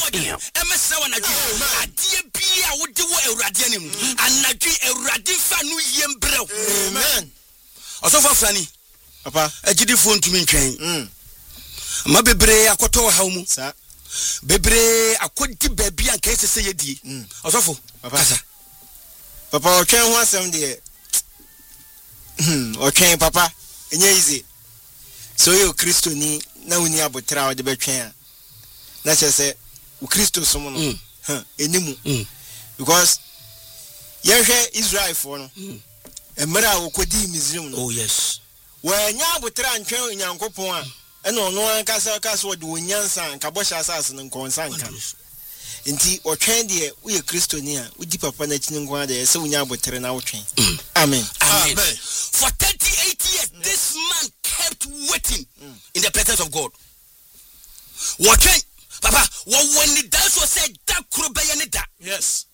emesa wanadwi adie bia wode wo awurade anim anadwi awurade fa no yembrɛw amen osofo frani papa agidifo ntumi ntwɛn ma bebre akoto hawmu sa bebre akodi baabi anka sese yedie osofo kasa papa otwen ho asem de otwen papa enye easy so yo Kristo ni na uni abotra o de betwen na chese u Kristo somo no enimu because yehwe Israel for no emra okodi Misrim no oh yes wa nya abotra ntwen Nyankopon a ena ono ankasa kasa de onyansa nka bosha asase no nkonsa nka nti otwen de uye Kristo ni a udi papa na chini nkwa de se unya abotre na otwen amen for 38 years this man kept waiting in the presence of God. Watching, Papa, when the dance was said, that could be any da. Yes.